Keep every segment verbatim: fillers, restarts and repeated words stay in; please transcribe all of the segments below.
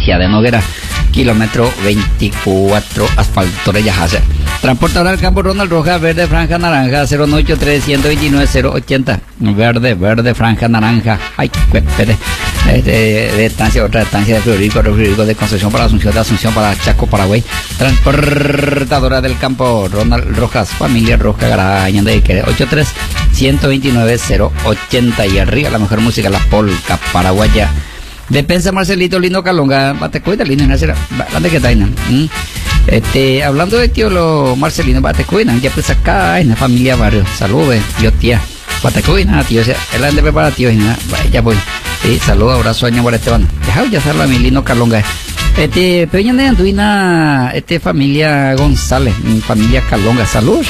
Mejía de Noguera, kilómetro veinticuatro, asfalto Reyajase. Transportadora del campo Ronald Rojas, verde, franja, naranja, cero nueve ocho tres, uno dos nueve, cero ochenta. Verde, verde, franja, naranja. Ay, espere. De, de, de estancia, otra estancia de frigorífico, frigorífico de Concepción para Asunción, de Asunción para Chaco, Paraguay. Transportadora del campo Ronald Rojas, familia Roja, Garaña de Iquere, ochenta y tres, ciento veintinueve, cero ochenta. Y arriba la mejor música, la polca paraguaya. Despensa Marcelito Lindo Calonga, bate cuida lindo en la ¿dónde que está ahí? ¿Mm? Este, hablando de tío lo Marcelino, bate cuida, ya pues acá en la familia Barrio, saludos, yo tía, bate cuida, tío, o sea, él anda preparado, tío, y nada, ya voy, sí, saludos, abrazo, año por Esteban, deja ya hacerlo a mi lindo Calonga. Este, peña de Anduina, este familia González, familia Calonga, saludos,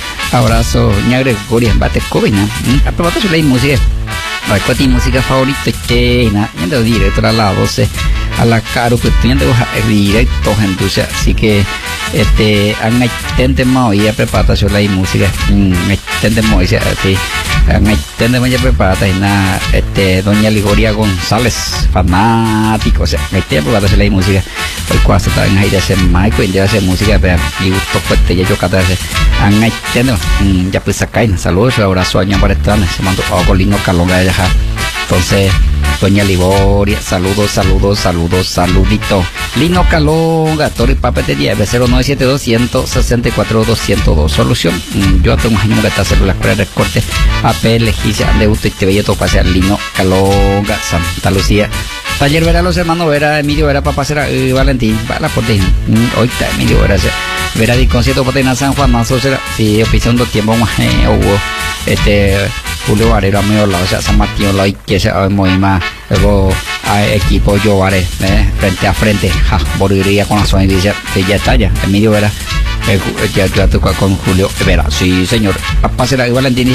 abrazo, ña Gregoria, bate cuida, aprobate su ley música. Recuerda mi música favorita que nada, yendo directo a la doce a la caro que estoy yendo directo entonces así que este han extende más ya preparación la música extende más así han extende más ya preparación y nada este doña Ligoria González fanático o sea este preparación la música hoy cuando está en ahí de hacer más y de hacer música pero y gusto pues te ya yo cada vez han extende ya pues acá saludos abrazo año para estar se mandó a Colino Calonga de allá entonces doña Ligoria, saludos, saludos, saludos, saludito. Lino Calonga, Torre Papetería, cero nueve siete dos, uno seis cuatro, dos cero dos. Solución, yo tengo un año que está haciendo las pruebas de recorte, A P, legicia, de gusto y te veía todo pasear. Lino Calonga, Santa Lucía. Taller Vera, los hermanos Vera, Emilio Vera, Papá Cera, eh, Valentín, para la porteña. Hoy está Emilio Vera, Vera de concierto Potena San Juan, Manso Cera, sí, pisando tiempo más, eh, hubo, este, Julio Varero, amigo, o sea, San Martín, la que se muy más, luego, equipo yo Vare, eh, frente a frente, ja, boliviría con la zona y dice, que ya está ya, Emilio Vera, eh, ya, ya tocó con Julio Vera, sí, señor, Papá Cera y Valentín,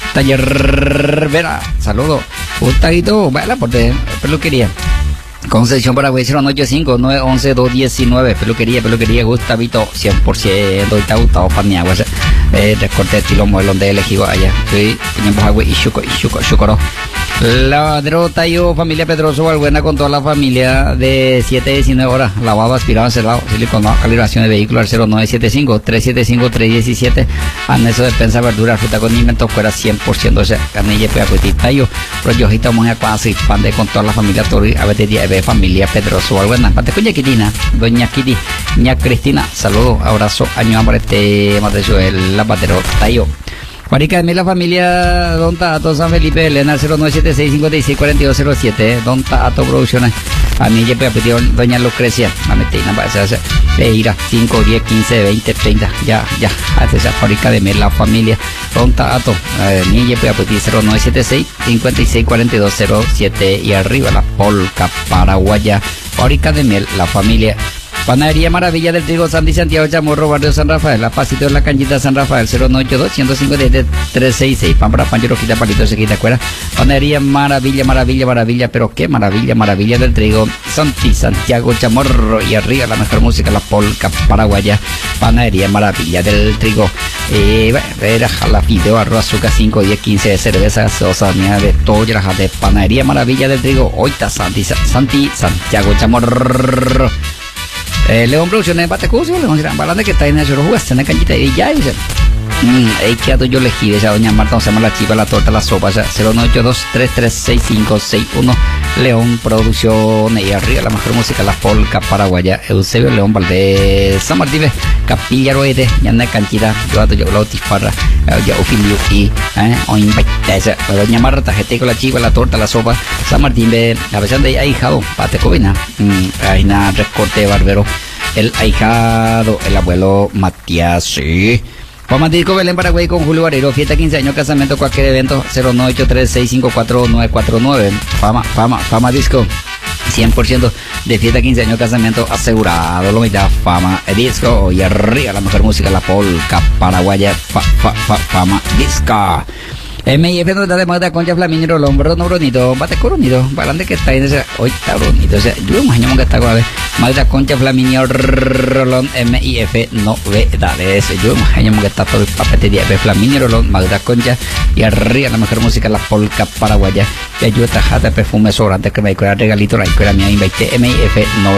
Taller Vera, saludos, un taguito, baila por peluquería. Concepción Paraguay cero nueve cinco, nueve once, dos diecinueve. Peluquería, peluquería Gustavito cien por ciento. Está Gustavo Paniagua. Eh, recorte de estilo modelo de elegido allá. Sí, tenemos agua y chuco, y chuco, chucoro. Lavadero Tayo, familia Pedroso, Valbuena con toda la familia de siete a diecinueve horas. Lavado, aspirado, cerrado, siliconado, calibración de vehículos al cero nueve siete cinco, tres siete cinco, tres uno siete. Anexo de despensa, verdura, fruta, condimentos, fuera cien por ciento. O sea, carnilla, peacuiti, Tayo. Proyojita, monja, cuasi, pan de con toda la familia Tori, a veces de familia Pedroso, Valbuena. Pate con Yaquitina, doña Kitty, ña Cristina. Saludos, abrazo, año amor, este, Mateo, el lavadero Tayo. Marica de mí la familia Don Tato San Felipe Elena cero nueve siete seis, cinco seis cuatro dos cero siete. Don Tato Producciones. A mí ya me pidió doña Lucrecia. A meter una base de ira cinco, diez, quince, veinte, treinta. Ya, ya. Hace esa fábrica de mí la familia Don Tato. A mí ya me pidió cero nueve siete seis, cinco seis cuatro dos cero siete. Y arriba la polca paraguaya. Fábrica de miel la familia. Panadería Maravilla del Trigo Sandy Santiago Chamorro, Barrio San Rafael, La Pasito de la Canchita San Rafael, cero nueve ocho dos, uno cinco tres seis seis. Pan para pan, quita palito, se quita cuera. Panadería Maravilla, Maravilla, Maravilla, pero qué maravilla, Maravilla del Trigo Santi Santiago Chamorro. Y arriba la mejor música, la polca paraguaya. Panadería Maravilla del Trigo. Eh, bueno, la fideo, arroz, azúcar, cinco, diez, quince de cerveza, gaseosa, de todo, de Panadería Maravilla del Trigo. Hoy está Santi, Santi Santiago Chamorro. Eh, León Producciones Batecusio, León dirán, balande que está en el jugas, en la canchita y ya, dice. Ahí quedado yo elegí, esa doña Marta, se llama la chiva, la torta, la sopa, cero nueve ocho dos, tres tres seis cinco seis uno. León Producciones y arriba la mejor música, la polca paraguaya. Eusebio León Valdés, San Martín, Capilla Roede, ya en la canchita, yo ato yo la tifarra, ya ofilio y, eh, o invita esa, doña Marta, gente con la chiva, la torta, la sopa, San Martín, la versión de ahijado, Patecovina, ahí nada, recorte barbero, el ahijado, el abuelo Matías, sí. Romántico Belén Paraguay con Julio Barero, fiesta quince años, casamiento, cualquier evento, cero nueve ocho tres seis cinco cuatro nueve cuatro nueve. Fama, fama, fama disco, cien por ciento de fiesta quince años, casamiento asegurado, lo mitad, fama disco. Y arriba la mejor música, la polca paraguaya, fa, fa, fa, fama disco. M I F no de Magda Concha Flaminio Rolón, Bruno Brunito, bate coronito, balante que está en ese, hoy está bonito, o sea, yo imagino que está con Magda Concha Flaminio Rolón, M I F novedades, yo imagino que está todo el papetería de Flaminio Rolón, Magda Concha, y arriba la mejor música, la polca paraguaya, y ayuda tajada, perfume sobrante que me cuida regalito, la escuela mía, invite M I F novedades.